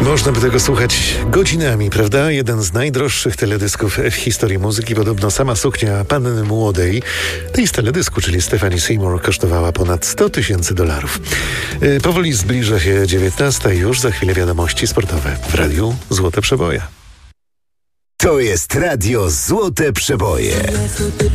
Można by tego słuchać godzinami, prawda? Jeden z najdroższych teledysków w historii muzyki. Podobno sama suknia Panny Młodej tej z teledysku, czyli Stephanie Seymour, kosztowała ponad $100,000. Powoli zbliża się 19:00 i już za chwilę wiadomości sportowe w Radiu Złote Przeboje. To jest Radio Złote Przeboje.